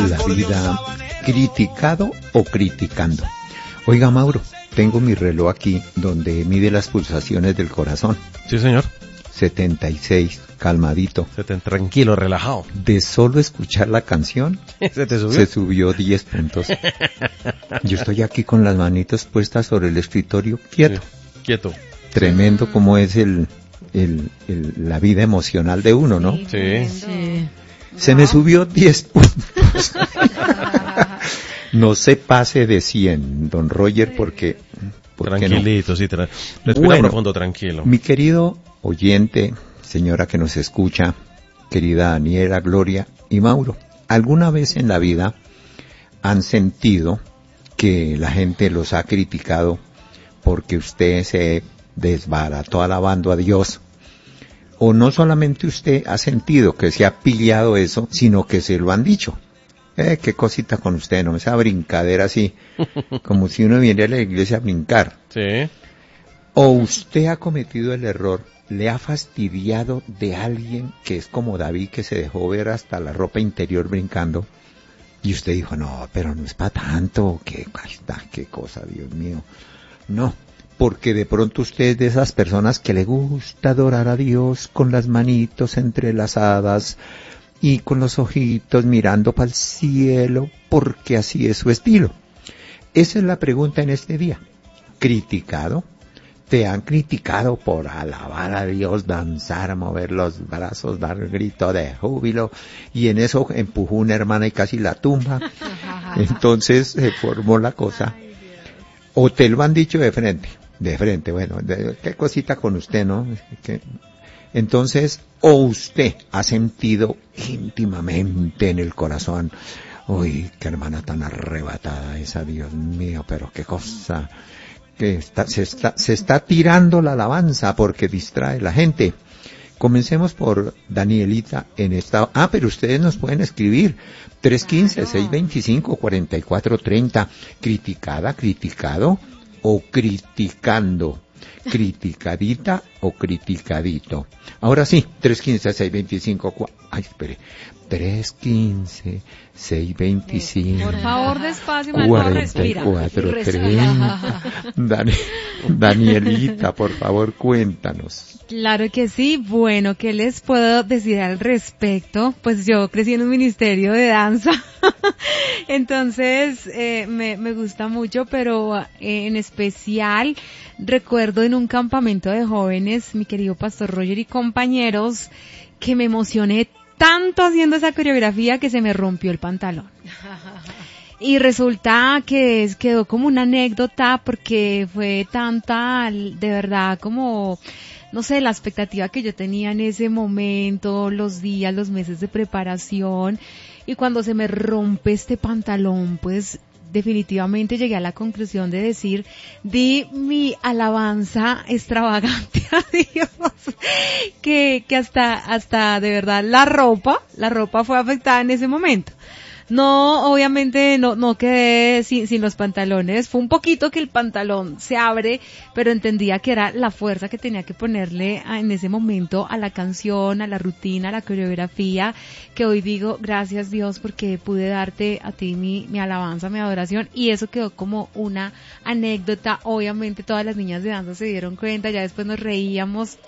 la vida criticado o criticando. Oiga, Mauro, tengo mi reloj aquí donde mide las pulsaciones del corazón. Sí, señor. 76, calmadito. Tranquilo, relajado. De solo escuchar la canción, ¿Se te subió? se subió 10 puntos. Yo estoy aquí con las manitos puestas sobre el escritorio, quieto. Sí, quieto. Tremendo como es la vida emocional de uno, ¿no? Sí. Se me subió 10 puntos. No se pase de 100, don Roger, porque Tranquilito, no. sí. Respira profundo, tranquilo. Mi querido oyente, señora que nos escucha, querida Daniela, Gloria y Mauro, ¿alguna vez en la vida han sentido que la gente los ha criticado porque usted se desbarató alabando a Dios? O no solamente usted ha sentido que se ha pillado eso, sino que se lo han dicho. Qué cosita con usted, no, esa brincadera así, como si uno viene a la iglesia a brincar. Sí. O usted ha cometido el error, le ha fastidiado de alguien que es como David, que se dejó ver hasta la ropa interior brincando, y usted dijo, no, pero no es para tanto, qué cosa, Dios mío. No, porque de pronto usted es de esas personas que le gusta adorar a Dios con las manitos entrelazadas y con los ojitos mirando para el cielo, porque así es su estilo. Esa es la pregunta en este día. ¿Criticado? ¿Te han criticado por alabar a Dios, danzar, mover los brazos, dar grito de júbilo, y en eso empujó una hermana y casi la tumba? Entonces se formó la cosa. ¿O te lo han dicho de frente, bueno, qué cosita con usted, ¿no? Entonces, o usted ha sentido íntimamente en el corazón, uy, qué hermana tan arrebatada esa, Dios mío, pero qué cosa, que se está tirando la alabanza porque distrae a la gente. Comencemos por Danielita en esta. Pero ustedes nos pueden escribir 315-625-4430. Criticada, criticado o criticando. Criticadita o criticadito. Ahora sí, 315-625. Ay, espere. 315-625. Por favor, despacio, 4430. Danielita, por favor, cuéntanos. Claro que sí. Bueno, ¿qué les puedo decir al respecto? Pues yo crecí en un ministerio de danza. Entonces, me gusta mucho, pero en especial recuerdo en un campamento de jóvenes, mi querido Pastor Roger y compañeros, que me emocioné tanto haciendo esa coreografía que se me rompió el pantalón. Y resulta que quedó como una anécdota porque fue tanta, de verdad, como, no sé, la expectativa que yo tenía en ese momento, los días, los meses de preparación, y cuando se me rompe este pantalón, pues definitivamente llegué a la conclusión de decir, di mi alabanza extravagante a Dios, que hasta de verdad la ropa fue afectada en ese momento. No, obviamente no quedé sin los pantalones, fue un poquito que el pantalón se abre, pero entendía que era la fuerza que tenía que ponerle en ese momento a la canción, a la rutina, a la coreografía, que hoy digo, gracias Dios porque pude darte a ti mi alabanza, mi adoración, y eso quedó como una anécdota. Obviamente todas las niñas de danza se dieron cuenta, ya después nos reíamos,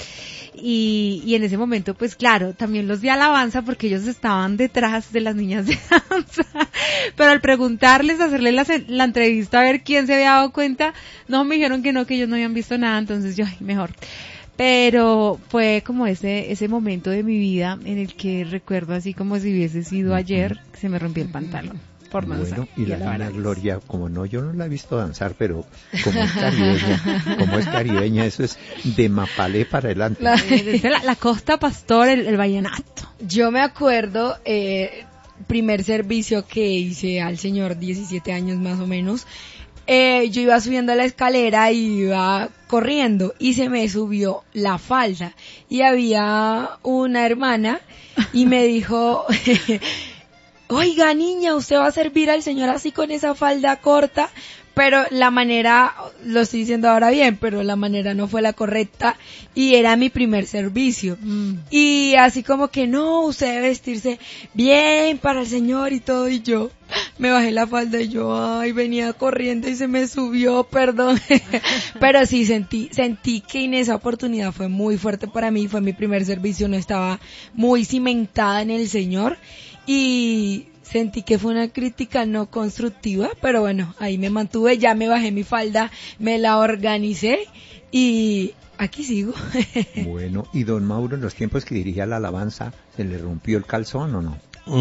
y en ese momento pues claro, también los di alabanza porque ellos estaban detrás de las niñas de danza. Pero al preguntarles, hacerles la entrevista a ver quién se había dado cuenta, no, me dijeron que no, que ellos no habían visto nada, entonces yo, mejor. Pero fue como ese momento de mi vida en el que recuerdo así como si hubiese sido ayer, que se me rompió el pantalón por danzar. Bueno, y la hermana Gloria, como no, yo no la he visto danzar, pero como es caribeña, eso es de Mapalé para adelante. La costa pastor, el vallenato. Yo me acuerdo, primer servicio que hice al Señor, 17 años más o menos, yo iba subiendo la escalera y iba corriendo y se me subió la falda y había una hermana y me dijo, oiga niña, usted va a servir al Señor así con esa falda corta, pero la manera, lo estoy diciendo ahora bien, pero la manera no fue la correcta y era mi primer servicio. Y así como que no, usted debe vestirse bien para el Señor y todo, y yo me bajé la falda y yo, ay, venía corriendo y se me subió, perdón. Pero sí sentí que en esa oportunidad fue muy fuerte para mí, fue mi primer servicio, no estaba muy cimentada en el Señor y sentí que fue una crítica no constructiva, pero bueno, ahí me mantuve, ya me bajé mi falda, me la organicé y aquí sigo. Bueno, y don Mauro, en los tiempos que dirigía la alabanza, ¿se le rompió el calzón o no?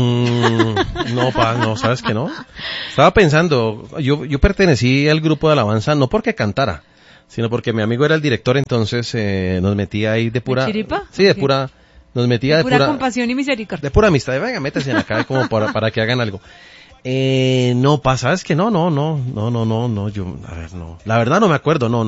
No, ¿sabes qué no? Estaba pensando, yo pertenecí al grupo de alabanza no porque cantara, sino porque mi amigo era el director, entonces nos metía ahí de pura... ¿De chiripa? Sí, de pura... Nos metía de pura compasión y misericordia. De pura amistad. Venga, métanse en acá como para que hagan algo. No pasa, es que no, yo, a ver, no. La verdad no me acuerdo, no.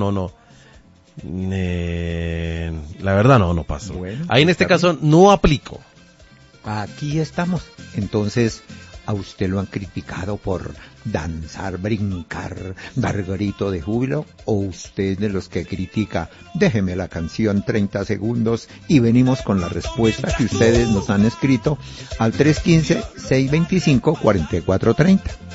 La verdad no pasó. Bueno, ahí en este caso no aplico. Aquí estamos. Entonces, ¿a usted lo han criticado por danzar, brincar, dar grito de júbilo? ¿O usted de los que critica? Déjeme la canción 30 segundos y venimos con la respuesta que ustedes nos han escrito al 315-625-4430.